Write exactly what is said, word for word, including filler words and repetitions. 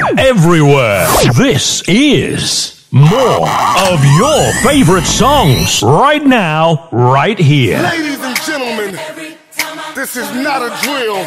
everywhere. This is more of your favorite songs right now, right here. Ladies and gentlemen, this is not a drill.